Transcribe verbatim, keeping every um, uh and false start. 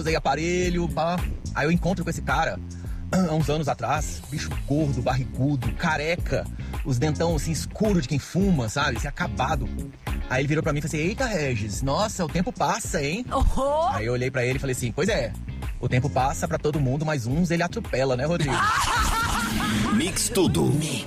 usei aparelho, pá. Aí eu encontro com esse cara, há uns anos atrás, bicho gordo, barrigudo, careca, os dentão assim escuro de quem fuma, sabe? Assim, acabado. Aí ele virou pra mim e falou assim, eita, Regis, nossa, o tempo passa, hein? Oh. Aí eu olhei pra ele e falei assim, pois é, o tempo passa pra todo mundo, mas uns ele atropela, né, Rodrigo? Mix Tudo. Mix.